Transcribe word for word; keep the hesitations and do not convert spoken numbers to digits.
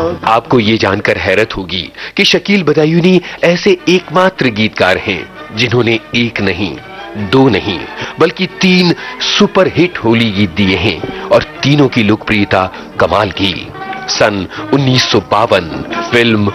आपको ये जानकर हैरत होगी कि शकील बदायूनी ऐसे एकमात्र गीतकार हैं जिन्होंने एक नहीं, दो नहीं, बल्कि तीन सुपर हिट होली गीत दिए हैं और तीनों की लोकप्रियता कमाल की। सन उन्नीस सौ बावन फिल्म